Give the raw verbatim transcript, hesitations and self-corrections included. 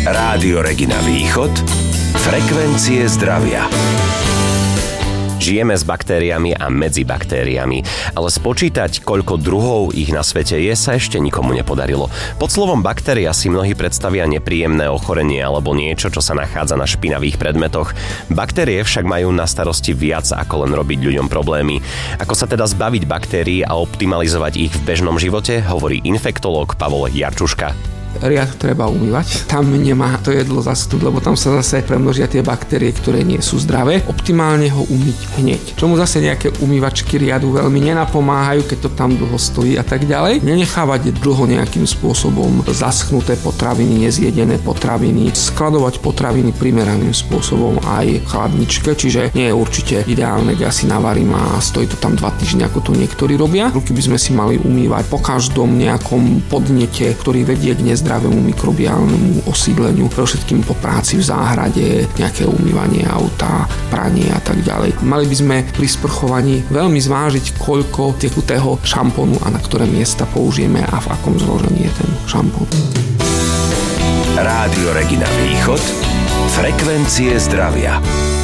Rádio Regina Východ, frekvencie zdravia. Žijeme s baktériami a medzi baktériami, ale spočítať, koľko druhov ich na svete je, sa ešte nikomu nepodarilo. Pod slovom baktéria si mnohí predstavia nepríjemné ochorenie alebo niečo, čo sa nachádza na špinavých predmetoch. Baktérie však majú na starosti viac, ako len robiť ľuďom problémy. Ako sa teda zbaviť baktérií a optimalizovať ich v bežnom živote, hovorí infektológ Pavol Jarčuška. Riad treba umývať. Tam nemá to jedlo zasnúť, lebo tam sa zase premnožia tie baktérie, ktoré nie sú zdravé. Optimálne ho umyť hneď. Čomu zase nejaké umývačky riadu veľmi nenapomáhajú, keď to tam dlho stojí a tak ďalej. Nenechávať dlho nejakým spôsobom zaschnuté potraviny, nezjedené potraviny, skladovať potraviny primeraným spôsobom aj v chladničke, čiže nie je určite ideálne, keď ja si navarím a stojí to tam dva týždne, ako to niektorí robia. Ruky by sme si mali umývať po každom nejakom podnete, ktorý vedie k zdravému mikrobiálnemu osídleniu, pre všetkým po práci v záhrade, nejaké umývanie auta, pranie a tak ďalej. Mali by sme pri sprchovaní veľmi zvážiť, koľko tekutého šampónu a na ktoré miesta použijeme a v akom zložení je ten šampón. Rádio Regina Východ, frekvencie zdravia.